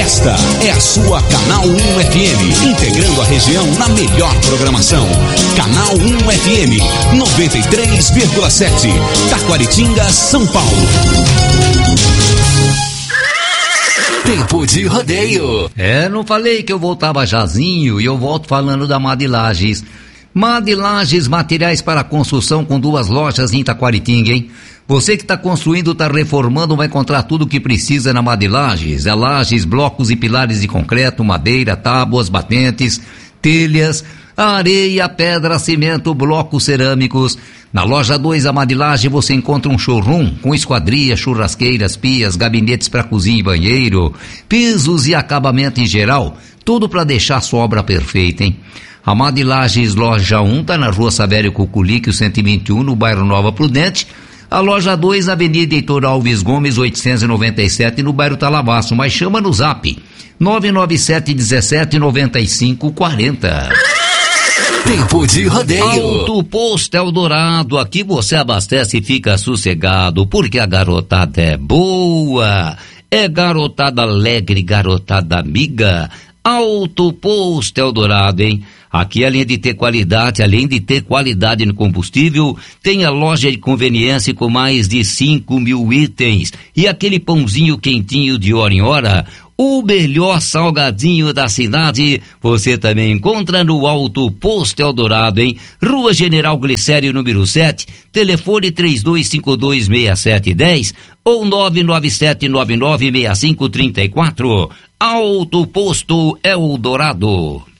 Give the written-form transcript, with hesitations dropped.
Esta é a sua Canal 1 FM, integrando a região na melhor programação. Canal 1 FM 93,7, Taquaritinga, São Paulo. Tempo de rodeio. Não falei que eu voltava jazinho, e eu volto falando da Madilages. Madilages, materiais para construção, com 2 lojas em Taquaritinga, hein? Você que está construindo, está reformando, vai encontrar tudo o que precisa na Madilages. É lajes, blocos e pilares de concreto, madeira, tábuas, batentes, telhas, areia, pedra, cimento, blocos cerâmicos. Na loja 2, a Madilage, você encontra um showroom com esquadria, churrasqueiras, pias, gabinetes para cozinha e banheiro, pisos e acabamento em geral. Tudo para deixar sua obra perfeita, hein? A Madilages loja 1 está na rua Savério Cuculique, 121, no bairro Nova Prudente. A loja 2, Avenida Heitor Alves Gomes, 897, no bairro Talavaço. Mas chama no zap 997179540. Tempo de rodeio. Alto Posto Eldorado, aqui você abastece e fica sossegado, porque a garotada é boa. É garotada alegre, garotada amiga. Alto Posto Eldorado, hein? Aqui, além de ter qualidade no combustível, tem a loja de conveniência com mais de 5.000 itens. E aquele pãozinho quentinho de hora em hora, o melhor salgadinho da cidade, você também encontra no Alto Posto Eldorado, hein? Rua General Glicério, número 7, telefone 32526710 ou 997996534. Alto Posto Eldorado.